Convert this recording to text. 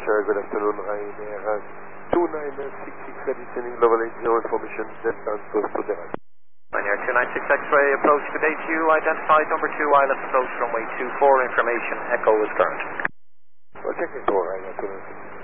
Hampshire, good afternoon. Ryanair 2966 descending level 80 information, then transfers to the right. Ryanair 296 X-ray, approach to gate U, identified number 2, wireless approach runway 24, information, echo is current. Well, check it over, Ryanair 296.